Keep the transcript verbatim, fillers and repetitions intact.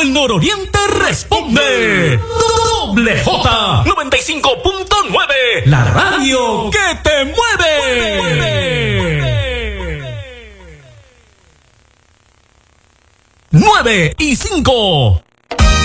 El nororiente responde. Doble J noventa y cinco punto nueve. La radio que te mueve. mueve y cinco.